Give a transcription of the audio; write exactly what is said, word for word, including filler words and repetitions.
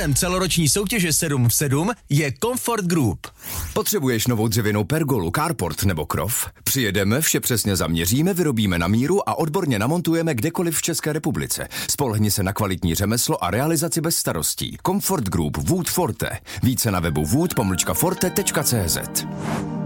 Vítězem celoroční soutěže sedm v sedm je Comfort Group. Potřebuješ novou dřevěnou pergolu, carport nebo krov? Přijedeme, vše přesně zaměříme, vyrobíme na míru a odborně namontujeme kdekoliv v České republice. Spolehni se na kvalitní řemeslo a realizaci bez starostí. Comfort Group Wood Forte. Více na webu wood pomlčka forte tečka cé zet.